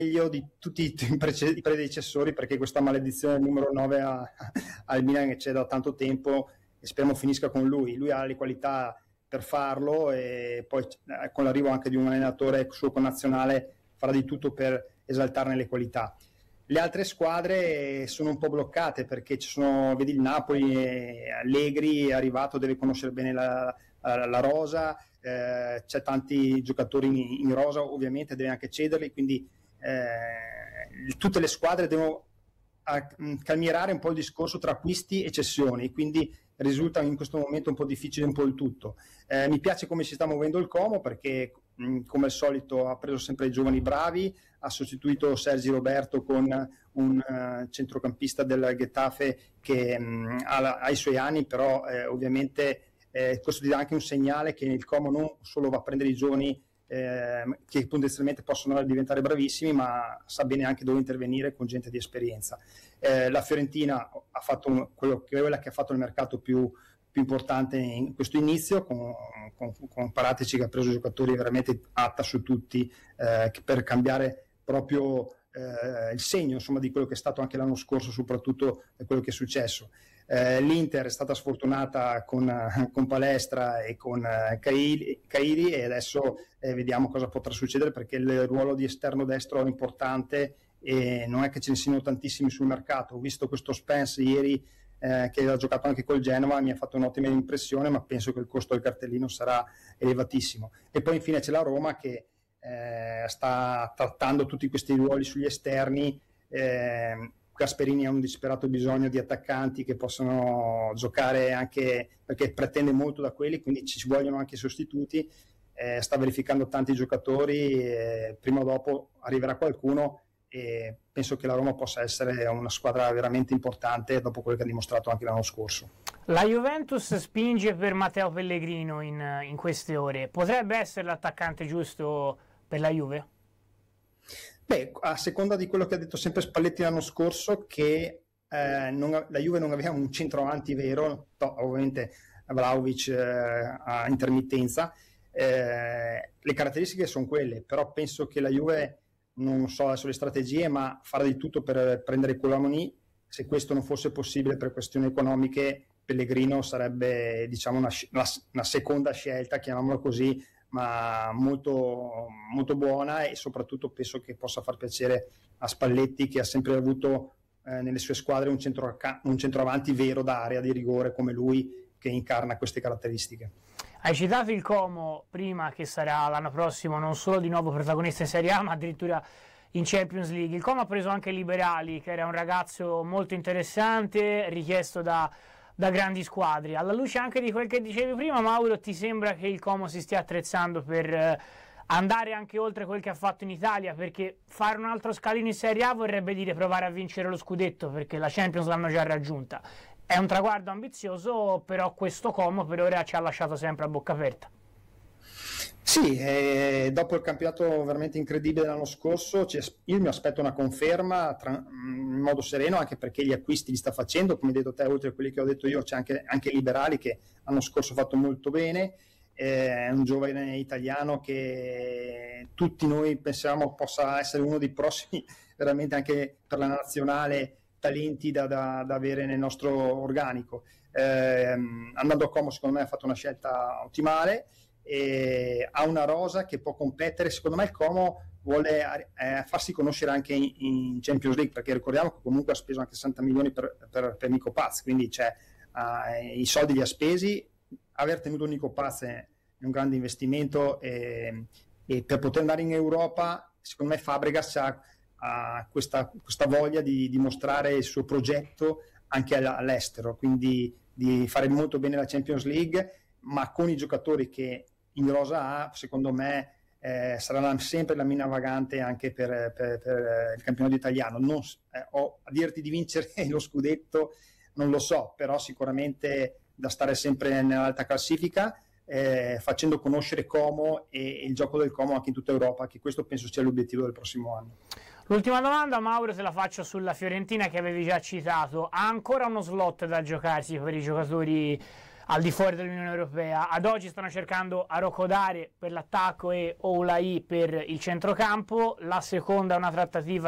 meglio di tutti i predecessori, perché questa maledizione numero 9 al Milan che c'è da tanto tempo e speriamo finisca con lui. Lui ha le qualità per farlo e poi con l'arrivo anche di un allenatore suo connazionale farà di tutto per esaltarne le qualità. Le altre squadre sono un po' bloccate perché ci sono, vedi il Napoli, Allegri è arrivato, deve conoscere bene la rosa, c'è tanti giocatori in rosa, ovviamente deve anche cederli, quindi tutte le squadre devono calmierare un po' il discorso tra acquisti e cessioni, quindi risulta in questo momento un po' difficile un po' il tutto. Mi piace come si sta muovendo il Como, perché come al solito ha preso sempre i giovani bravi, ha sostituito Sergi Roberto con un centrocampista del Getafe che ha i suoi anni, però ovviamente questo dà anche un segnale che il Como non solo va a prendere i giovani che potenzialmente possono diventare bravissimi, ma sa bene anche dove intervenire con gente di esperienza. La Fiorentina ha fatto quella che ha fatto il mercato più importante in questo inizio, con Paratici che ha preso giocatori veramente atta su tutti per cambiare proprio il segno, insomma, di quello che è stato anche l'anno scorso, soprattutto quello che è successo. L'Inter è stata sfortunata con Palestra e con Cairi e adesso vediamo cosa potrà succedere, perché il ruolo di esterno destro è importante e non è che ce ne siano tantissimi sul mercato. Ho visto questo Spence ieri che ha giocato anche col Genova, mi ha fatto un'ottima impressione, ma penso che il costo del cartellino sarà elevatissimo. E poi infine c'è la Roma che sta trattando tutti questi ruoli sugli esterni. Gasperini ha un disperato bisogno di attaccanti che possano giocare, anche perché pretende molto da quelli, quindi ci vogliono anche sostituti. Sta verificando tanti giocatori, prima o dopo arriverà qualcuno e penso che la Roma possa essere una squadra veramente importante dopo quello che ha dimostrato anche l'anno scorso. La Juventus spinge per Matteo Pellegrino in queste ore. Potrebbe essere l'attaccante giusto per la Juve? Beh, a seconda di quello che ha detto sempre Spalletti l'anno scorso, che la Juve non aveva un centravanti vero, ovviamente Vlahovic a intermittenza, le caratteristiche sono quelle, però penso che la Juve, non so adesso le strategie, ma farà di tutto per prendere Colomoni. Se questo non fosse possibile per questioni economiche, Pellegrino sarebbe, diciamo, una seconda scelta, chiamiamola così, ma molto, molto buona, e soprattutto penso che possa far piacere a Spalletti, che ha sempre avuto nelle sue squadre un centroavanti vero d'area di rigore come lui, che incarna queste caratteristiche. Hai citato il Como prima, che sarà l'anno prossimo non solo di nuovo protagonista in Serie A, ma addirittura in Champions League. Il Como ha preso anche Liberali, che era un ragazzo molto interessante, richiesto da grandi squadre. Alla luce anche di quel che dicevi prima, Mauro, ti sembra che il Como si stia attrezzando per andare anche oltre quel che ha fatto in Italia? Perché fare un altro scalino in Serie A vorrebbe dire provare a vincere lo scudetto, perché la Champions l'hanno già raggiunta. È un traguardo ambizioso, però questo Como per ora ci ha lasciato sempre a bocca aperta. Sì, dopo il campionato veramente incredibile dell'anno scorso, io mi aspetto una conferma in modo sereno, anche perché gli acquisti li sta facendo, come hai detto te, oltre a quelli che ho detto io c'è anche Liberali, che l'anno scorso ha fatto molto bene, è un giovane italiano che tutti noi pensavamo possa essere uno dei prossimi, veramente anche per la nazionale, talenti da avere nel nostro organico. Andando a Como, secondo me ha fatto una scelta ottimale, e ha una rosa che può competere. Secondo me il Como vuole farsi conoscere anche in Champions League, perché ricordiamo che comunque ha speso anche 60 milioni per Nico Paz, quindi i soldi li ha spesi. Aver tenuto Nico Paz è un grande investimento, e per poter andare in Europa, secondo me Fabregas ha questa voglia di dimostrare il suo progetto anche all'estero, quindi di fare molto bene la Champions League, ma con i giocatori che in rosa ha, secondo me sarà sempre la mina vagante anche per il campionato italiano. A dirti di vincere lo scudetto non lo so, però sicuramente da stare sempre nell'alta classifica, facendo conoscere Como e il gioco del Como anche in tutta Europa, che questo penso sia l'obiettivo del prossimo anno. L'ultima domanda, Mauro, te la faccio sulla Fiorentina, che avevi già citato. Ha ancora uno slot da giocarsi per i giocatori al di fuori dell'Unione Europea. Ad oggi stanno cercando Arokodare per l'attacco e Oulai per il centrocampo. La seconda è una trattativa